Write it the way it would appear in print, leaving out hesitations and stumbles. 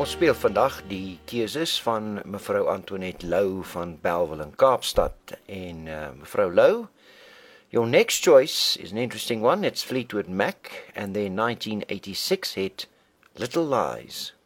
Ons speel vandag die keuses van mevrou Antoinette Lou van Bellville in Kaapstad. En mevrou Lou, your next choice is an interesting one. It's Fleetwood Mac and their 1986 hit Little Lies.